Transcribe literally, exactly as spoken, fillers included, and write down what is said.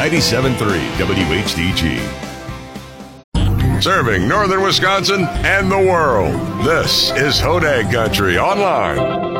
ninety-seven point three W H D G. Serving northern Wisconsin and the world. This is Hodag Country Online.